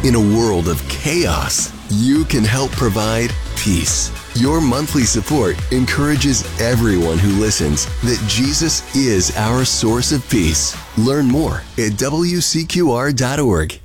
In a world of chaos, you can help provide peace. Your monthly support encourages everyone who listens that Jesus is our source of peace. Learn more at WCQR.org.